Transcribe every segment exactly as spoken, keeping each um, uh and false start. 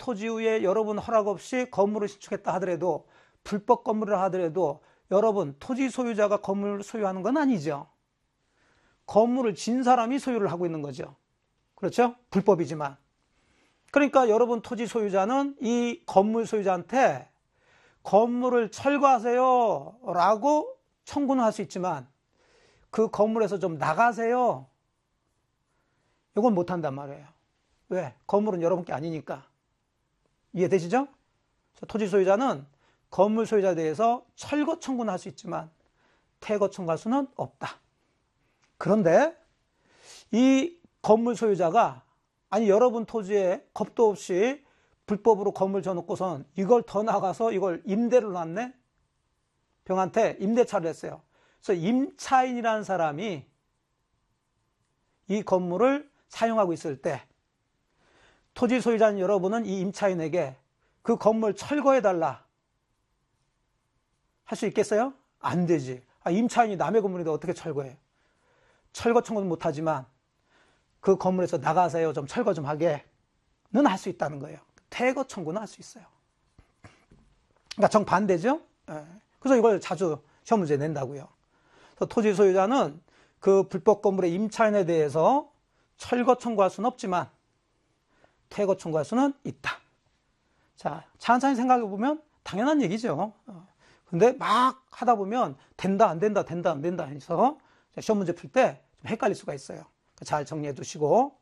토지 위에 여러분 허락 없이 건물을 신축했다 하더라도, 불법 건물을 하더라도 여러분 토지 소유자가 건물을 소유하는 건 아니죠. 건물을 진 사람이 소유를 하고 있는 거죠. 그렇죠? 불법이지만. 그러니까 여러분 토지 소유자는 이 건물 소유자한테 건물을 철거하세요 라고 청구는 할 수 있지만, 그 건물에서 좀 나가세요, 이건 못한단 말이에요. 왜? 건물은 여러분께 아니니까. 이해되시죠? 토지 소유자는 건물 소유자에 대해서 철거 청구는 할 수 있지만 퇴거 청구할 수는 없다. 그런데 이 건물 소유자가, 아니 여러분 토지에 겁도 없이 불법으로 건물 져놓고선 이걸 더 나가서 이걸 임대를 놨네? 병한테 임대차를 했어요. 그래서 임차인이라는 사람이 이 건물을 사용하고 있을 때, 토지 소유자인 여러분은 이 임차인에게 그 건물 철거해달라 할 수 있겠어요? 안 되지. 아, 임차인이 남의 건물인데 어떻게 철거해? 철거 청구는 못하지만 그 건물에서 나가세요, 좀 철거 좀 하게는 할 수 있다는 거예요. 퇴거 청구는 할 수 있어요. 그러니까 정반대죠. 예. 그래서 이걸 자주 시험 문제 낸다고요. 그래서 토지 소유자는 그 불법 건물의 임차인에 대해서 철거 청구할 수는 없지만 퇴거 청구할 수는 있다. 자, 찬찬히 생각해 보면 당연한 얘기죠. 근데 막 하다 보면 된다 안 된다 된다 안 된다 해서 시험 문제 풀 때 좀 헷갈릴 수가 있어요. 잘 정리해 두시고.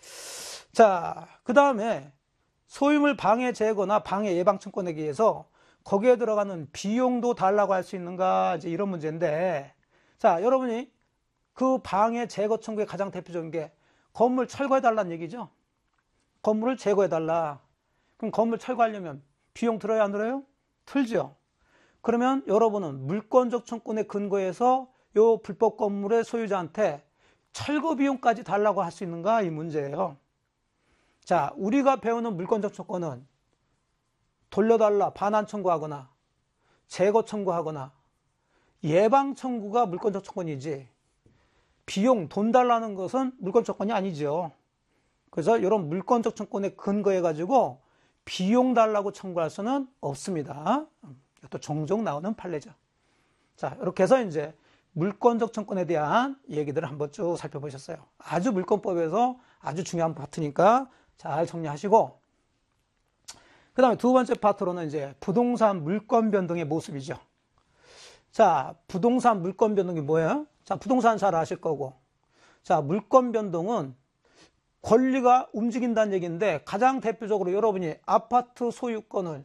자, 그 다음에 소유물 방해 제거나 방해 예방 청구에 의해서 거기에 들어가는 비용도 달라고 할 수 있는가, 이제 이런 문제인데, 자, 여러분이 그 방해 제거 청구의 가장 대표적인 게 건물 철거해달라는 얘기죠. 건물을 제거해달라. 그럼 건물 철거하려면 비용 들어야 안 들어요? 들죠. 그러면 여러분은 물권적 청구에 근거해서 요 불법 건물의 소유자한테 철거 비용까지 달라고 할 수 있는가, 이 문제예요. 자, 우리가 배우는 물권적 청구는 돌려달라, 반환 청구하거나 재거 청구하거나 예방 청구가 물권적 청구이지, 비용, 돈 달라는 것은 물권적 청구이 아니죠. 그래서 이런 물권적 청구에 근거해가지고 비용 달라고 청구할 수는 없습니다. 이것도 종종 나오는 판례죠. 자, 이렇게 해서 이제 물권적 청구에 대한 얘기들을 한번 쭉 살펴보셨어요. 아주 물권법에서 아주 중요한 파트니까 잘 정리하시고, 그 다음에 두 번째 파트로는 이제 부동산 물권 변동의 모습이죠. 자, 부동산 물권 변동이 뭐예요? 자, 부동산 잘 아실 거고. 자, 물권 변동은 권리가 움직인다는 얘기인데, 가장 대표적으로 여러분이 아파트 소유권을,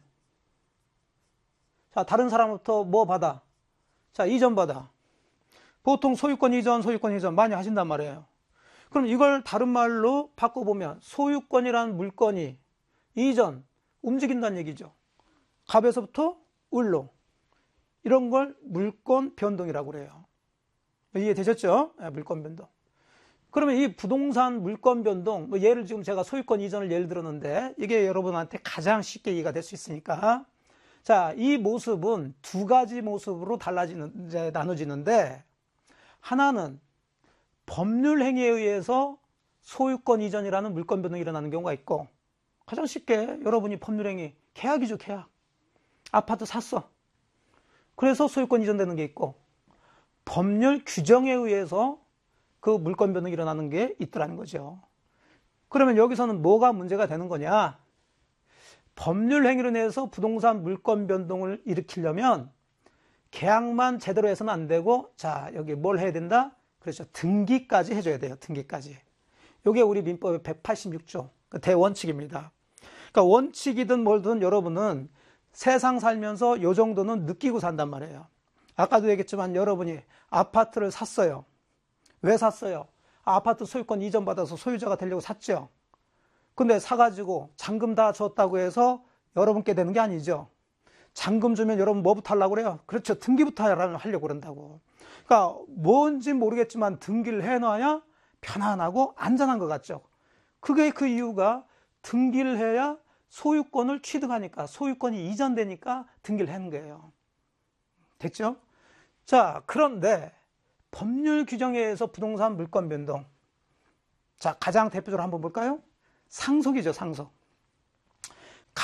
자, 다른 사람부터 뭐 받아? 자, 이전 받아. 보통 소유권 이전, 소유권 이전 많이 하신단 말이에요. 그럼 이걸 다른 말로 바꿔보면 소유권이라는 물건이 이전, 움직인다는 얘기죠. 갑에서부터 을로. 이런 걸 물권 변동이라고 그래요. 이해되셨죠? 네, 물권 변동. 그러면 이 부동산 물권 변동, 뭐 예를 지금 제가 소유권 이전을 예를 들었는데, 이게 여러분한테 가장 쉽게 이해가 될 수 있으니까. 자, 이 모습은 두 가지 모습으로 달라지는, 이제 나눠지는데, 하나는 법률 행위에 의해서 소유권 이전이라는 물권 변동이 일어나는 경우가 있고, 가장 쉽게 여러분이 법률 행위, 계약이죠, 계약. 아파트 샀어. 그래서 소유권 이전되는 게 있고, 법률 규정에 의해서 그 물권 변동이 일어나는 게 있더라는 거죠. 그러면 여기서는 뭐가 문제가 되는 거냐? 법률 행위로 인해서 부동산 물권 변동을 일으키려면 계약만 제대로 해서는 안 되고, 자, 여기 뭘 해야 된다? 그렇죠. 등기까지 해줘야 돼요. 등기까지. 이게 우리 민법의 백팔십육 조 대원칙입니다. 그러니까 원칙이든 뭘든 여러분은 세상 살면서 요 정도는 느끼고 산단 말이에요. 아까도 얘기했지만 여러분이 아파트를 샀어요. 왜 샀어요? 아파트 소유권 이전 받아서 소유자가 되려고 샀죠. 근데 사가지고 잔금 다 줬다고 해서 여러분께 되는 게 아니죠. 잔금 주면 여러분 뭐부터 하려고 그래요? 그렇죠. 등기부터 하려고 그런다고. 그러니까 뭔지 모르겠지만 등기를 해놔야 편안하고 안전한 것 같죠. 그게 그 이유가 등기를 해야 소유권을 취득하니까, 소유권이 이전되니까 등기를 하는 거예요. 됐죠? 자, 그런데 법률 규정에 의해서 부동산 물권 변동. 자, 가장 대표적으로 한번 볼까요? 상속이죠, 상속.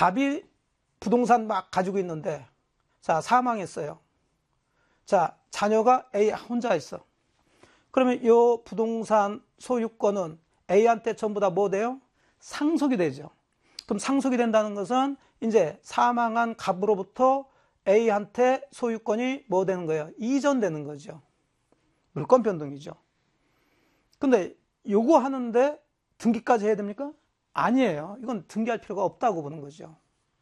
갑이 부동산 막 가지고 있는데, 자, 사망했어요. 자, 자녀가 A 혼자 있어. 그러면 이 부동산 소유권은 A한테 전부 다 뭐 돼요? 상속이 되죠. 그럼 상속이 된다는 것은 이제 사망한 갑으로부터 A한테 소유권이 뭐 되는 거예요? 이전되는 거죠. 물권 변동이죠. 근데 요거 하는데 등기까지 해야 됩니까? 아니에요. 이건 등기할 필요가 없다고 보는 거죠.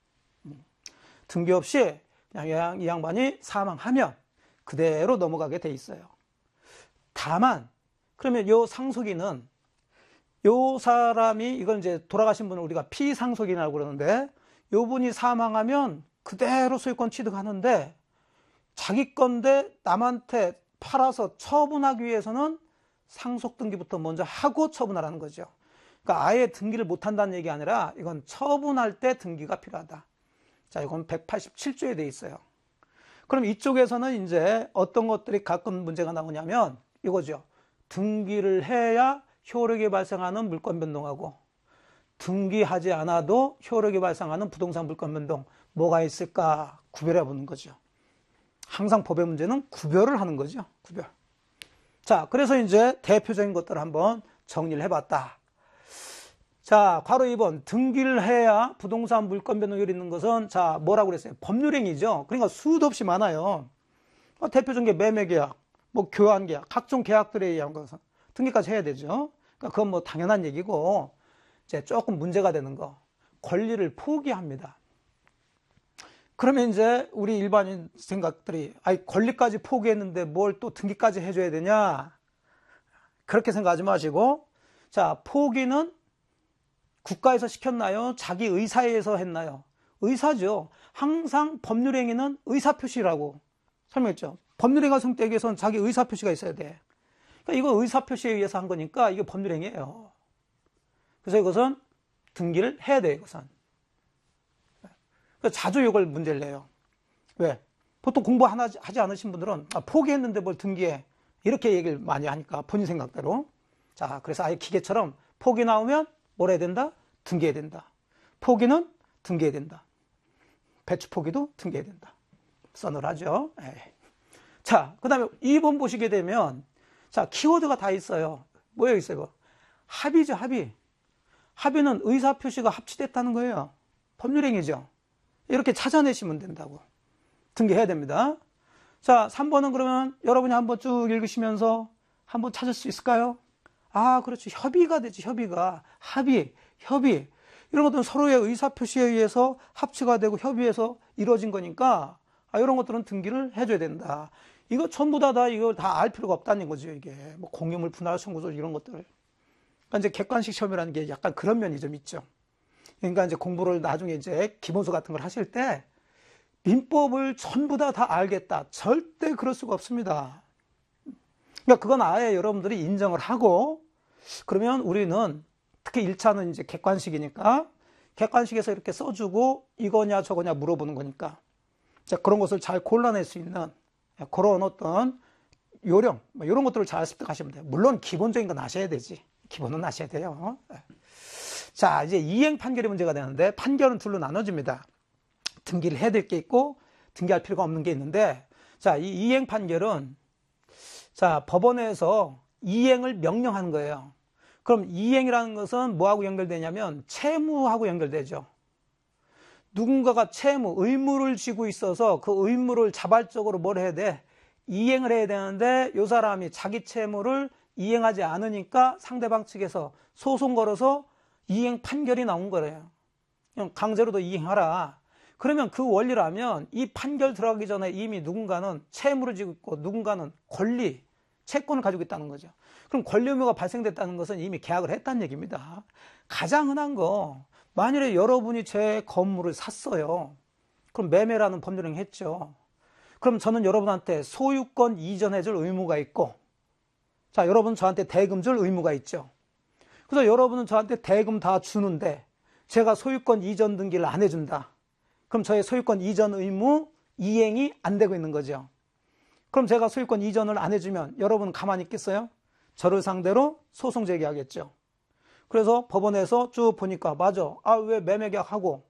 등기 없이 그냥 이 양반이 사망하면 그대로 넘어가게 돼 있어요. 다만 그러면 요 상속인은 요 사람이 이걸 이제 돌아가신 분을 우리가 피상속인이라고 그러는데 요 분이 사망하면 그대로 소유권 취득하는데 자기 건데 남한테 팔아서 처분하기 위해서는 상속 등기부터 먼저 하고 처분하라는 거죠. 그러니까 아예 등기를 못 한다는 얘기 아니라 이건 처분할 때 등기가 필요하다. 자, 이건 백팔십칠 조에 돼 있어요. 그럼 이쪽에서는 이제 어떤 것들이 가끔 문제가 나오냐면 이거죠. 등기를 해야 효력이 발생하는 물권 변동하고 등기하지 않아도 효력이 발생하는 부동산 물권 변동 뭐가 있을까 구별해 보는 거죠. 항상 법의 문제는 구별을 하는 거죠. 구별. 자, 그래서 이제 대표적인 것들을 한번 정리를 해봤다. 자, 괄호 이 번 등기를 해야 부동산 물권 변동률이 있는 것은 자 뭐라고 그랬어요? 법률행위죠. 그러니까 수도 없이 많아요. 대표적인 게 매매계약, 뭐 교환계약, 각종 계약들에 의한 것은 등기까지 해야 되죠. 그러니까 그건 뭐 당연한 얘기고 이제 조금 문제가 되는 거 권리를 포기합니다. 그러면 이제 우리 일반인 생각들이 아이 권리까지 포기했는데 뭘 또 등기까지 해줘야 되냐? 그렇게 생각하지 마시고 자 포기는 국가에서 시켰나요? 자기 의사에 의해서 했나요? 의사죠. 항상 법률행위는 의사표시라고 설명했죠. 법률행위가 성립되기 위해서는 자기 의사표시가 있어야 돼. 그러니까 이거 의사표시에 의해서 한 거니까 이게 법률행위예요. 그래서 이것은 등기를 해야 돼요. 이것은. 자주 이걸 문제를 내요. 왜? 보통 공부 하나 하지 않으신 분들은 아, 포기했는데 뭘 등기해. 이렇게 얘기를 많이 하니까 본인 생각대로. 자, 그래서 아예 기계처럼 포기 나오면 뭘 해야 된다? 등기해야 된다. 포기는 등기해야 된다. 배추 포기도 등기해야 된다. 서늘하죠? 에이. 자, 그 다음에 이 번 보시게 되면 자, 키워드가 다 있어요. 뭐예요, 있어요? 합의죠, 합의. 합의는 의사표시가 합치됐다는 거예요. 법률행위죠. 이렇게 찾아내시면 된다고. 등기해야 됩니다. 자, 삼 번은 그러면 여러분이 한번 쭉 읽으시면서 한번 찾을 수 있을까요? 아, 그렇죠. 협의가 되지, 협의가. 합의, 협의. 이런 것들은 서로의 의사표시에 의해서 합치가 되고 협의해서 이루어진 거니까, 아, 이런 것들은 등기를 해줘야 된다. 이거 전부 다, 다, 이거 다 알 필요가 없다는 거죠, 이게. 뭐, 공유물 분할 청구서 이런 것들을. 그러니까 이제 객관식 시험이라는 게 약간 그런 면이 좀 있죠. 그러니까 이제 공부를 나중에 이제 기본서 같은 걸 하실 때, 민법을 전부 다 다 알겠다. 절대 그럴 수가 없습니다. 그러니까 그건 아예 여러분들이 인정을 하고 그러면 우리는 특히 일 차는 이제 객관식이니까 객관식에서 이렇게 써주고 이거냐 저거냐 물어보는 거니까 자, 그런 것을 잘 골라낼 수 있는 그런 어떤 요령 뭐 이런 것들을 잘 습득하시면 돼요. 물론 기본적인 건 아셔야 되지. 기본은 아셔야 돼요. 자, 이제 이행 판결의 문제가 되는데 판결은 둘로 나눠집니다. 등기를 해야 될 게 있고 등기할 필요가 없는 게 있는데 자, 이 이행 판결은 자, 법원에서 이행을 명령하는 거예요. 그럼 이행이라는 것은 뭐하고 연결되냐면 채무하고 연결되죠. 누군가가 채무, 의무를 지고 있어서 그 의무를 자발적으로 뭘 해야 돼? 이행을 해야 되는데 이 사람이 자기 채무를 이행하지 않으니까 상대방 측에서 소송 걸어서 이행 판결이 나온 거래요. 그냥 강제로 도 이행하라. 그러면 그 원리라면 이 판결 들어가기 전에 이미 누군가는 채무를 지고 있고 누군가는 권리, 채권을 가지고 있다는 거죠. 그럼 권리 의무가 발생됐다는 것은 이미 계약을 했다는 얘기입니다. 가장 흔한 거, 만일에 여러분이 제 건물을 샀어요. 그럼 매매라는 법률행위 했죠. 그럼 저는 여러분한테 소유권 이전해줄 의무가 있고 자, 여러분 저한테 대금 줄 의무가 있죠. 그래서 여러분은 저한테 대금 다 주는데 제가 소유권 이전 등기를 안 해준다. 그럼 저의 소유권 이전 의무 이행이 안 되고 있는 거죠. 그럼 제가 소유권 이전을 안 해주면 여러분 가만히 있겠어요? 저를 상대로 소송 제기하겠죠. 그래서 법원에서 쭉 보니까 맞아. 아, 왜 매매계약하고